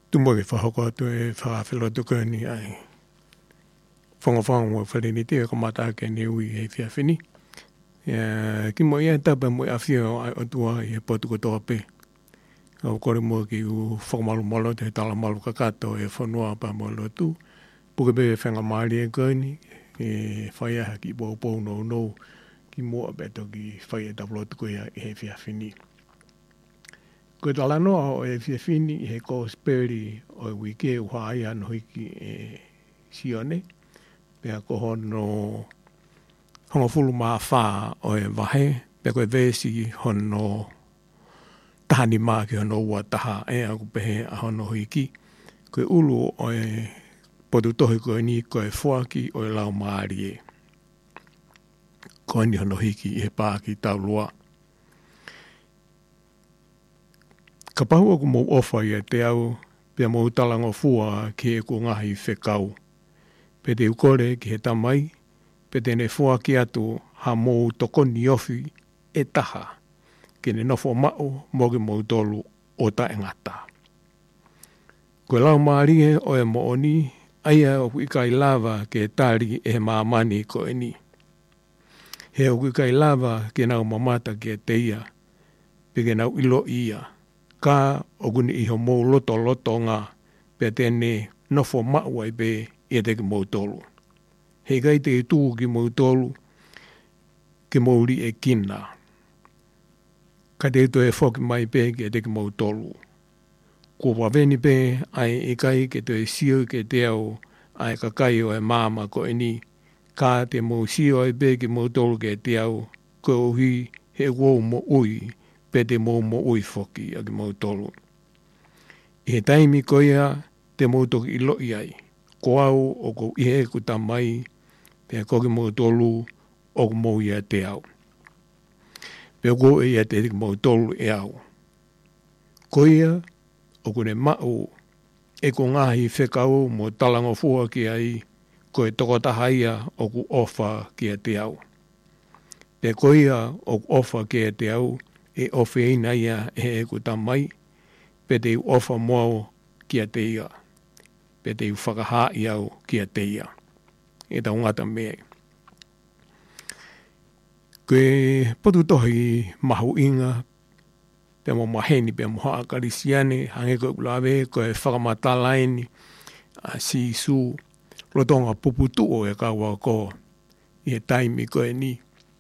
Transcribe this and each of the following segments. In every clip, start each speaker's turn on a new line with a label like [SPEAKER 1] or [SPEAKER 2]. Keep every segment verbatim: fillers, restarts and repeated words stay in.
[SPEAKER 1] Tu mo ke whahoko atu e whawhawhilo tu koeni ai. Whonga whango wharini te ko mata ke ne ui hei whiawhini. Ki mo ia tapa mo i awhio ai o tua i he potu kotoa pe. Au kore mo ki u whakamalu malo te tala malu kakato e whanua pa mo lo tu. Puke pe whenga maari e koeni. E whaiaha ki bo pou no no. Ki mo a beto ki whaia taplo tu koea i hei whiawhini. Ko tala noa o e whiawhini i he kōsperi o e wike u haai anu hiki e sione. Pea ko hono hongofulu maa whaa o e wahe. Pea koe vesi hono tahani maa ki hono ua taha e aku pehe a hono hiki. Koe ulu o e potu tohi koe ni koe fuaki o e lau maari e. Koe ni hono hiki i he pāki tau lua. Ka pahu aku mou ofa ia te au, pia mou talango fua ki e ku ngahi whekau. Pe te ukore ki he tamai, pe te ne fua ki atu ha mou tokoni ofi e taha, ki ne nofo mao mo ki mou tolu o ta e ngata. Koe lau maarie o e mooni, aia o ku ikai lava ke tari e maamani ko e ni. He o ku ikai lava ke nau mamata ke te ia, pe ke nau ilo ia. Ka o kuni iho mou loto loto ngā, pe tēne nofo mao ai pe i te ki mou tolu. Hei kai te tū ki mou tolu, ki mou li e kina. Ka te to e whoki mai pe ki te ki mou tolu. Ko waweni pe ai e kai ke te sio ke te au ai kakai o e māma ko e ni. Ka te mou sio ai pe ki mou tolu ke te au, ko uhi he wou mo ui. Pe te mou mo ui whoki a ki mou tolu. I he taimi ko ia te mou toki ilo iai. Ko au o ko ihe ku tamai, pe ko ki mou tolu o ko mou ia te au. Pe ko ia te ki mou tolu e au. Ko ia o ko ne mau e ko ngahi whekau mo talango fua ki ai, ko e toko tahaia o ku ofa ki a te au. Pe ko ia o ku ofa ki a te au, e ofe ina ia e e ku tamai, pe te u ofa moao ki a te ia, pe te u whakaha i au ki a te ia. E tau ngata mea. Koe potu tohi mahu inga, pe mo maheni, pe mo haa karisiane, hange koe ulawe, koe whakamatalaini, a si su, rotonga puputu o e kaua ko, i e taimi koe ni.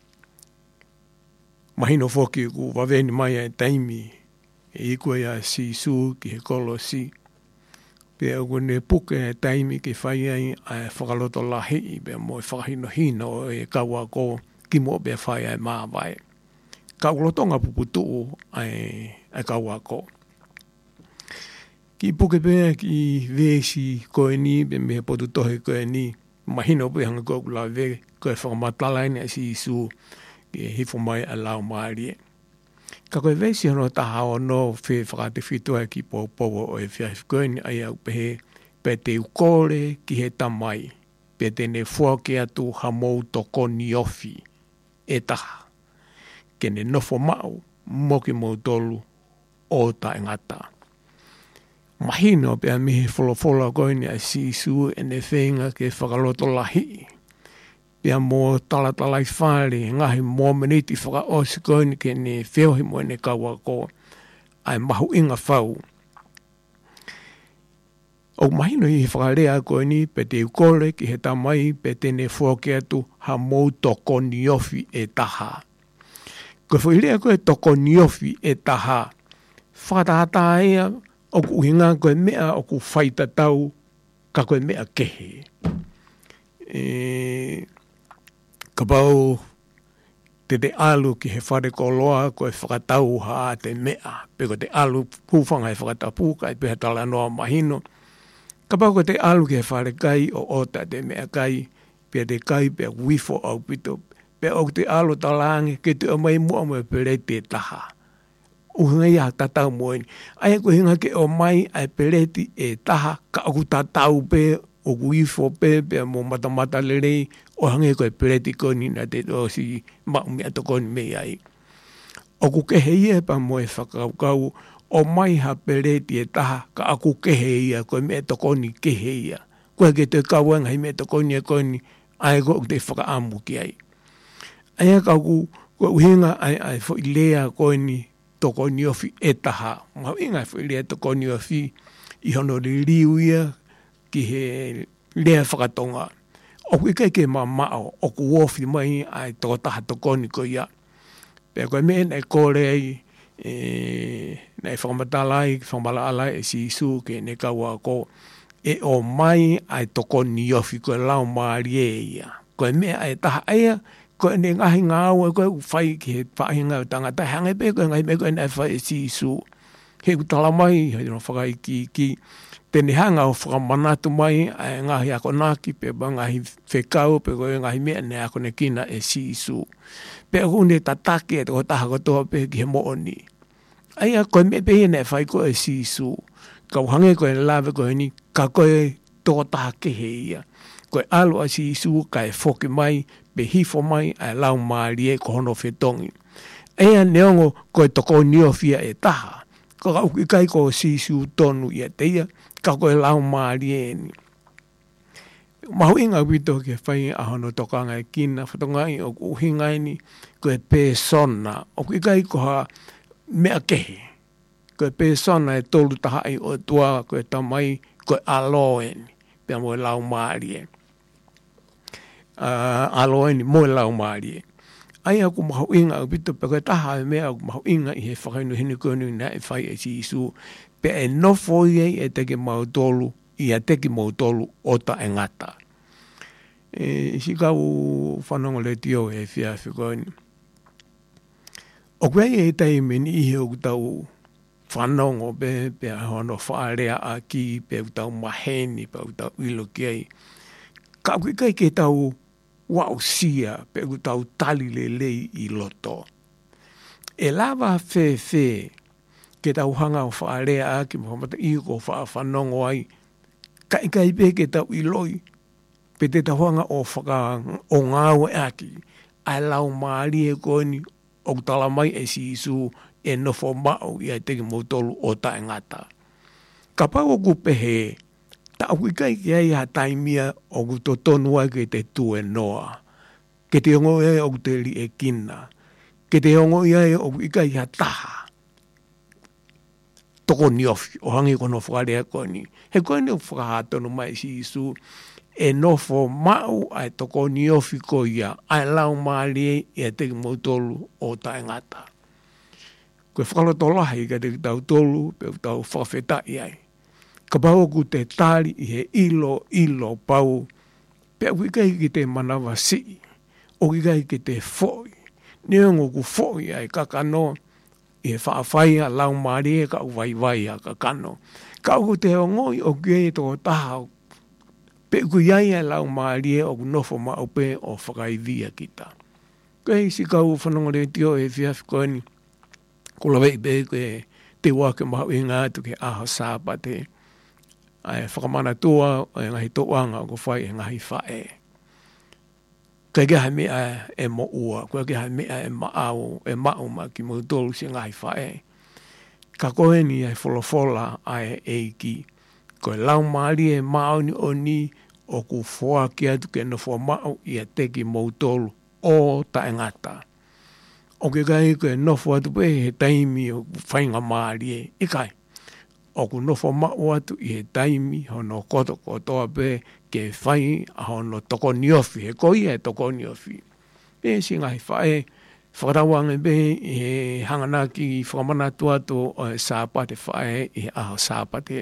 [SPEAKER 1] Mahino foki ku waweni mai e taimi e ikua ia si su ki he kolo si. Pea ku ne puke e taimi ki whai ai a whakaloto lahi pea mo e whakahino hino e kaua ko ki mo pea whai ai maa vai. Kaulotonga puputu ai a kaua ko. Ki puke pea ki vesi koe ni pea me potu tohe koe ni. Mahino pea hanga koe kula ve koe whakamatalaini a si su ki hifo mai a lau maari e. Ka koe veisi hono taha o no whi whakate whitua ki pōpowo o e whiawhikoeni ai au pehe, pe te ukore ki he tamai, pe te ne fuake atu ha mou toko ni ofi e taha. Ke ne nofo mao, moki mou tolu o ta e ngata. Mahino pe a mihi wholowhola koeni a sisu e ne whenga ke whakaloto lahi. Pea mō talatalai whāre, ngahi mō meniti whaka osi koini ke ne wheohi mo ne kaua ko, ai mahu inga whau. O mahino i whakarea koini, pe te ukore ki he tamai, pe te ne whoke atu ha mō toko ni ofi e taha. Ko whairea koe toko ni ofi e taha, whakatahata ea, o ku uhinga koe mea o ku whaita tau, ka koe mea kehe. E... Ka pau te te alu ki he whare koloa ko e whakatau haa te mea. Pe ko te alu pūwhanga e whakatapu kai pe tala noa mahino. Ka pau ko te alu ki he whare kai o ota te mea kai. Pe te kai pe wifo au pito. Pe o te alu talange ke te amai mua mo e pere te taha. Uhunga ia tatau moeni. Ai ko hinga ke o mai ai pereti e taha ka aku tatau pe o wifo pe pe mo matamata lerei. O hange koe pereti koni na te osi maumea to koni mei ai. O ku kehe ia pa mo e whakaukau o mai ha pereti e taha ka aku kehe ia koe me tokoni kehe ia. Koe ke te kauanga hi me tokoni e koni ai ko te whakaamu ki ai. Aia kauku koe uhinga ai ai fo ilea koni tokoni ofi e taha. Mau inga fo ilea tokoni ofi i hono li riu ia ki he lea whakatonga. Oku ika ke ma mao, oku wofi mai ai toko taha tokoni ko ia. Pea koe me nei kore ai, e, nei whakamatala ai, whakamala ala e si isu ke ne kaua ko, e o mai ai tokoni ofi koe lau maari e ia. Koe me ai taha aia, koe ne ngahi ngā aua, koe whai ki he whahinga tangata, hangai pe koe ngai me koe nei whai e si isu. He utala mai, hei no whakai ki ki, tene hanga o whakamanatu mai, ai ngahi ako naki, pe ba ngahi whekau, pe koe ngahi mea ne ako ne kina e si isu. Pe hune tatake e toko taha kotoa pe ki he mooni. Aia koe me pe hene whai koe e si isu. Kau hange koe lawe koe ni, ka koe toko taha kehe ia. Koe alo a si isu, ka e whoki mai, pe hifo mai, ai lau maari e kohono whetongi. Aia neongo koe toko niofia e taha. Ko ka uki kai ko si isu tonu ia teia, ka koe lau maari e ni. Mahu inga wito ke whai ahono tokanga e kina, whatongai o uhingai ni, koe persona, o kui kai ko ha mea kehe. Koe persona e tolu taha i o tua, koe tamai, koe aloe ni, pia moe lau maari e. Uh, aloe ni, moe lau maari e. Ai aku mahu inga wito, pe koe taha e mea aku mahu inga i he whakainu hini konu na e whai e si isu, pe e nofo iei e teke mau tolu, ia teki mau tolu o ta e ngata. E si kau whanongo le tio e whia whikoini. O kwei e tei meni ihe o tau whanongo pe, pe a hono whaarea a ki, pe u tau maheni, pe u tau ilo ki ai. Ka kui kai ke tau wau sia, pe u tau tali le lei i loto. E lava whe whe, ke tau hanga o whaarea a ki, mohamata i ko wha whanongo ai, kai kai pe ke tau iloi, pe te tahuanga o whaka o ngāwe aki, ai lau maari e koni, o tala mai e si isu, e nofo mao i ai teki motolu o tae ngata. Ka pau o kupehe, ta au kai ki ai ha taimia o kuto tonu ai ke te tue noa, ke te ongo e o te li e kina, ke te ongo i ai o kai ha taha, toko ni ofi, o hangi kono whakarea koni. He koni o whakahatonu mai si isu, e nofo mau ai toko ni ofi ko ia, ai lau maari e ia teki mautolu o tae ngata. Koe whakaloto lahi ka te tau tolu, pe tau whawheta i ai. Ka pau ku te tari i he ilo, ilo pau, pe au kai ki te manawa si, o kai ki te foi, neongo ku foi ai kakano, i he whaawhai a lau maari e ka uwai vai a kakano. Ka au te ngoi o kei tō taha, pe ku iai a lau maari e o nofo ma ope o whakaivia kita. Kei si kau whanongo re tio e whiawhikoani, ko lawei pe ke te wake mahu i ngā tu ke aha sāpa te ai whakamana tua o e ngahi toanga o ko whai e ngahi whae. Kei ke hai mea e mo ua, kei ke hai mea e maau, e mau ma ki mo tolu si ngahi whae. Ka koe ni ai wholofola ai eiki, koe lau maari e mau ni o ni o ku whoa ki atu ke no whoa mau i a teki mo tolu o tae ngata. O ke kai koe nofo atu pe he taimi o whainga maari e, i kai. O ku nofo mau atu i he taimi hono koto kotoa pe ke whai a hono toko niofi, he koi e toko niofi. Pe si ngai whae, whakarawange pe i he hanganaki whakamanatu atu o he sāpate whae i he aho sāpate.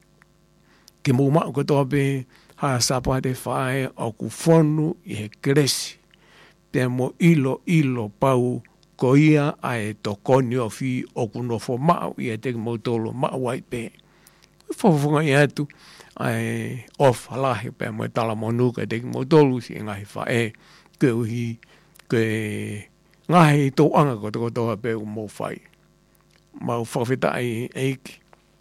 [SPEAKER 1] Ke mūmau kotoa pe ha sāpate whae o ku whonu i he kresi. Te mo ilo ilo pau ko ia ai to koni o fi o kuno fo mau i e te mautolo mau ai pe. Whawhunga i atu ai of halahi pe mo tala monuka te mautolo si ngai whae ke uhi ke ngai tō anga ko te kotoa pe u mō whai. Mau whawhita ai eiki.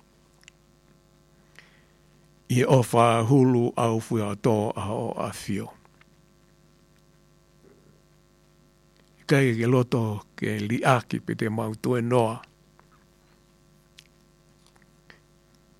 [SPEAKER 1] I ofa hulu au fui a tō ao a fio. Kai ke loto ke liaki pe te mau tue noa.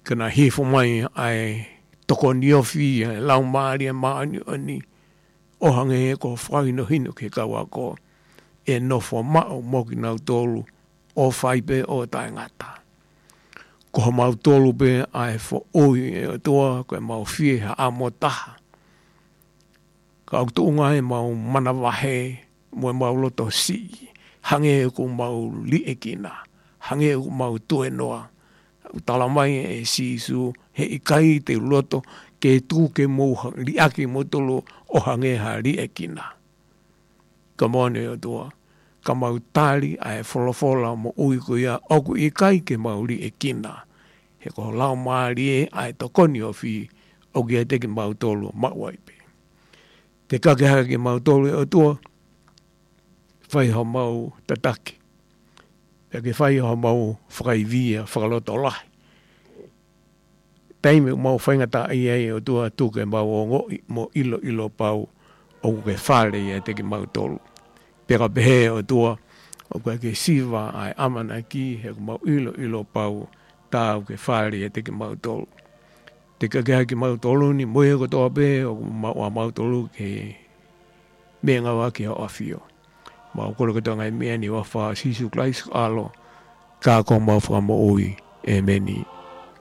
[SPEAKER 1] kana hifo mai ai toko niofi ai lau maari e maani ani o hange e ko whaino hino ke kawa ko e nofo mao moki nau tolu o whaipe o tai ngata. Ko mau tolu pe ai fo oi e o toa ko e mau fie ha amo taha. Ka au tuunga e mau mana wahe mo e mau loto si. Hange e ko mau li e kina. Hange e ko mau tue noa. Tala mai e si su he ikai te loto ke tu ke mo li aki mo tolo o hange ha li e kina. Ka mone o toa. Ka mau tali ai folofola mo ui ko ia oku ikai ke mau li e kina. He ko lau maari e ai tokoni o fi o kia te ke mau tolo mawaipe. Te kake haka ke mau tolo o toa whai ho mau tataki. Te ke whai ho mau whakaivia whakaloto lahi. Teime mau whaingata ai ai o tua tuke mau o ngoi mo ilo ilo pau o ke whare ia te ke mau tolo. Peka pehe o tua o ke siva ai amana ki he mau ilo ilo pau tau ke whare ia te ke mau tolo. Te kakea ki mau tolo ni moe ko toa pe o mau a mau tolo ke mea ngawa ki o awhio. Mau kore ko toa ngai mea ni wafa sisu klais alo ka ko mau whakamo ui e meni.